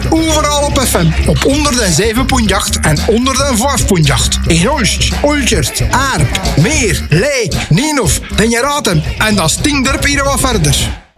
Overal op FM. Op 107.8 en 105.8. In Hulst, Olchert, Aarp, Meer, Leek, Nienhof, Den je raadt hem. En dat stinkt er hier wat verder.